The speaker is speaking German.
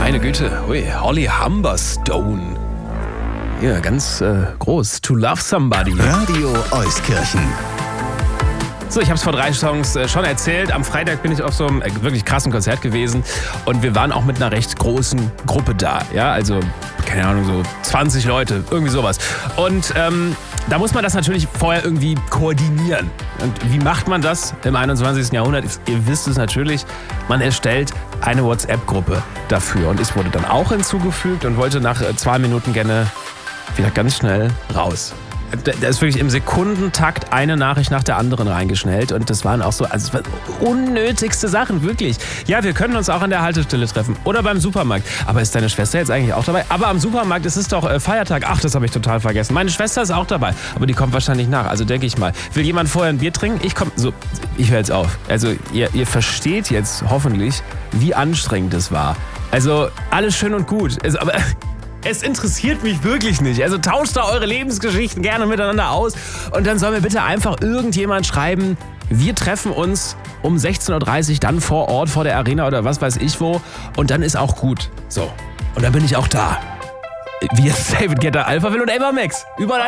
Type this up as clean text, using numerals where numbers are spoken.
Meine Güte, ui, Holly Humberstone. Ja, ganz groß. To Love Somebody. Radio Euskirchen. So, ich habe es vor 3 Songs schon erzählt. Am Freitag bin ich auf so einem wirklich krassen Konzert gewesen und wir waren auch mit einer recht großen Gruppe da. Ja, also, keine Ahnung, so 20 Leute, irgendwie sowas. Und da muss man das natürlich vorher irgendwie koordinieren. Und wie macht man das im 21. Jahrhundert? Ihr wisst es natürlich, man erstellt eine WhatsApp-Gruppe dafür. Und ich wurde dann auch hinzugefügt und wollte nach 2 Minuten gerne wieder ganz schnell raus. Da ist wirklich im Sekundentakt eine Nachricht nach der anderen reingeschnellt und das waren auch so, also es waren unnötigste Sachen, wirklich. Ja, wir können uns auch an der Haltestelle treffen oder beim Supermarkt. Aber ist deine Schwester jetzt eigentlich auch dabei? Aber am Supermarkt ist es doch Feiertag. Ach, das habe ich total vergessen. Meine Schwester ist auch dabei, aber die kommt wahrscheinlich nach, also denke ich mal. Will jemand vorher ein Bier trinken? Ich höre jetzt auf. Also ihr versteht jetzt hoffentlich, wie anstrengend es war. Also alles schön und gut, aber... Es interessiert mich wirklich nicht. Also tauscht da eure Lebensgeschichten gerne miteinander aus. Und dann soll mir bitte einfach irgendjemand schreiben, wir treffen uns um 16.30 Uhr dann vor Ort, vor der Arena oder was weiß ich wo. Und dann ist auch gut. So. Und dann bin ich auch da. Wie jetzt David Guetta, Alphaville und Ava Max. Überall